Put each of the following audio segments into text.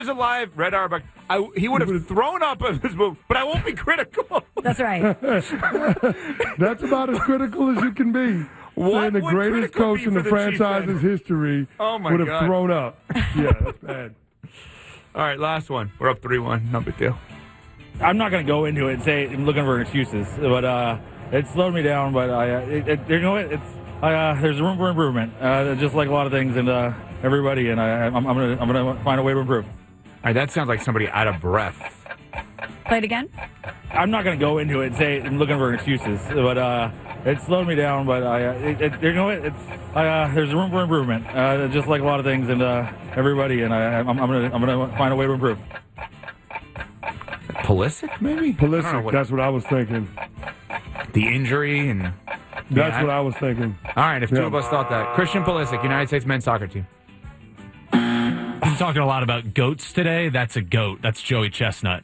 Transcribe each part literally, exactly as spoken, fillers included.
alive, Red Auerbach, I, he would have thrown up on this move, but I won't be critical. That's right. That's about as critical as you can be. What Saying the would greatest critical coach be in the for the Chiefs franchise's then? history Oh, my would have God. thrown up. Yeah, that's bad. All right, last one. We're up three one. No big deal. I'm not going to go into it and say I'm looking for excuses, but uh, it slowed me down. But I, uh, it, it, you know what? It's uh, there's room for improvement, uh, just like a lot of things, and uh, everybody. And I, I'm, I'm gonna I'm gonna find a way to improve. All right, that sounds like somebody out of breath. Play it again. I'm not going to go into it and say I'm looking for excuses, but uh, it slowed me down. But I, uh, it, it, you know what? It's uh, there's room for improvement, uh, just like a lot of things, and uh, everybody. And I, I'm, I'm gonna I'm gonna find a way to improve. Pulisic, maybe? Pulisic, what, that's what I was thinking. the injury and... That's yeah, what I was thinking. All right, if two Yeah. of us thought that. Christian Pulisic, United States men's soccer team. Been talking a lot about goats today. That's a goat. That's Joey Chestnut.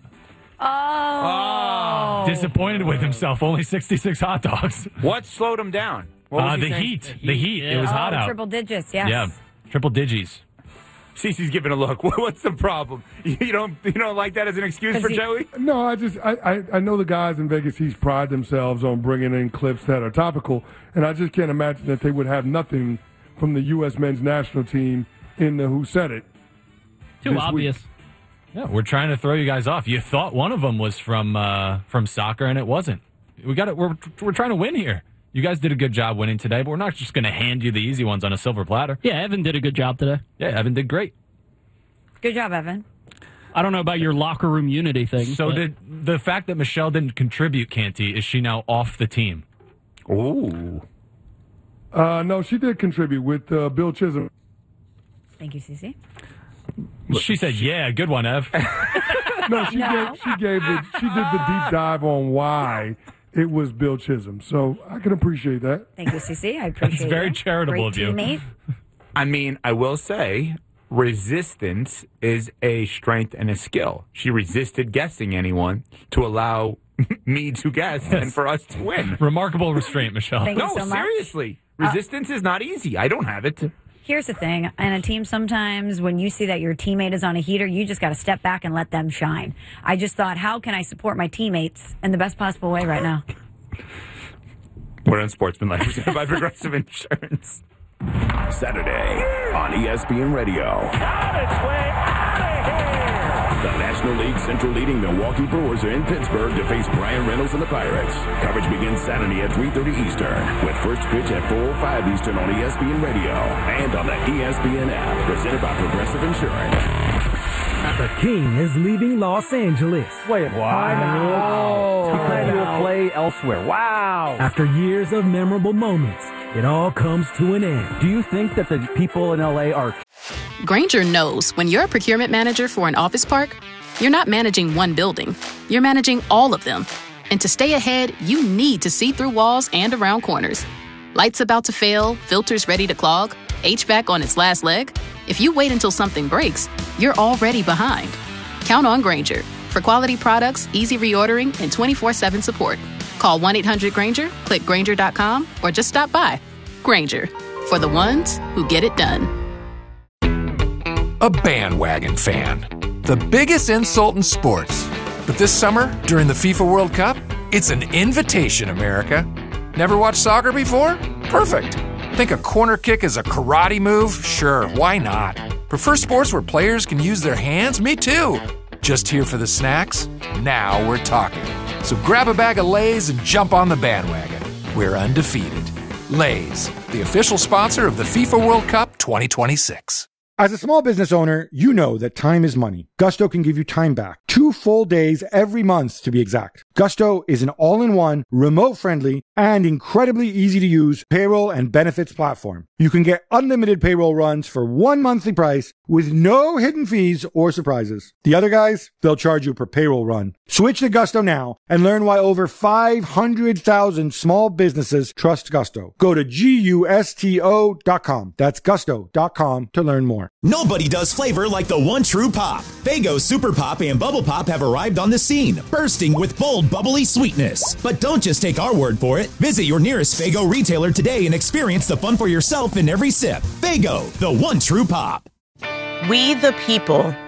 Oh. Disappointed with himself. Only sixty-six hot dogs. What slowed him down? What was Uh, he the saying? heat. The heat. It was Oh, hot out. triple digits, yes. Yeah. Triple digis. Cece's giving a look. What's the problem? You don't you don't like that as an excuse for he- Joey? No, I just I, I, I know the guys in Vegas East pride themselves on bringing in clips that are topical, and I just can't imagine that they would have nothing from the U S men's national team in the Who Said It. Too this obvious. week. Yeah, we're trying to throw you guys off. You thought one of them was from uh, from soccer, and it wasn't. We got it. We're we're trying to win here. You guys did a good job winning today, but we're not just going to hand you the easy ones on a silver platter. Yeah, Evan did a good job today. Yeah, Evan did great. Good job, Evan. I don't know about your locker room unity thing. So but did the fact that Michelle didn't contribute, Canty, is she now off the team? Ooh. Uh, no, she did contribute with uh, Bill Chisholm. Thank you, Cece. She said, yeah, good one, Ev. No, she No. gave she gave the she did the deep dive on why it was Bill Chisholm. So I can appreciate that. Thank you, Cece. I appreciate it. very charitable Great of you. teammate. I mean, I will say resistance is a strength and a skill. She resisted guessing anyone to allow me to guess and for us to win. Remarkable restraint, Michelle. Thank you No, so much. seriously. Resistance is not easy. I don't have it. Here's the thing. In a team, sometimes when you see that your teammate is on a heater, you just got to step back and let them shine. I just thought, how can I support my teammates in the best possible way right now? We're on Sportsmanlike, presented by Progressive Insurance. Saturday on E S P N Radio. The National League Central leading Milwaukee Brewers are in Pittsburgh to face Brian Reynolds and the Pirates. Coverage begins Saturday at three thirty Eastern, with first pitch at four oh five Eastern on E S P N Radio and on the E S P N app, presented by Progressive Insurance. The King is leaving Los Angeles. Wait, wow. Because he will play elsewhere. Wow. After years of memorable moments, it all comes to an end. Do you think that the people in L A are... Grainger knows when you're a procurement manager for an office park, you're not managing one building. You're managing all of them. And to stay ahead, you need to see through walls and around corners. Lights about to fail, filters ready to clog, H V A C on its last leg. If you wait until something breaks, you're already behind. Count on Grainger for quality products, easy reordering, and twenty-four seven support. Call one eight hundred Grainger, click Grainger dot com, or just stop by. Grainger, for the ones who get it done. A bandwagon fan. The biggest insult in sports. But this summer, during the FIFA World Cup, it's an invitation, America. Never watched soccer before? Perfect. Think a corner kick is a karate move? Sure, why not? Prefer sports where players can use their hands? Me too. Just here for the snacks? Now we're talking. So grab a bag of Lay's and jump on the bandwagon. We're undefeated. Lay's, the official sponsor of the FIFA World Cup twenty twenty-six. As a small business owner, you know that time is money. Gusto can give you time back. Two full days every month, to be exact. Gusto is an all-in-one, remote-friendly, and incredibly easy-to-use payroll and benefits platform. You can get unlimited payroll runs for one monthly price with no hidden fees or surprises. The other guys, they'll charge you per payroll run. Switch to Gusto now and learn why over five hundred thousand small businesses trust Gusto. Go to gusto dot com. That's gusto dot com to learn more. Nobody does flavor like the one true pop. Faygo Super Pop and Bubble Pop have arrived on the scene, bursting with bold, bubbly sweetness. But don't just take our word for it. Visit your nearest Faygo retailer today and experience the fun for yourself in every sip. Faygo, the one true pop. We the people